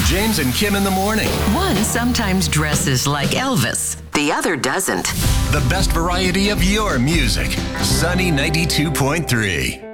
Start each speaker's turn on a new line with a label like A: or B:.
A: James and Kim in the morning.
B: One sometimes dresses like Elvis, the other doesn't.
A: The best variety of your music. Sunny 92.3.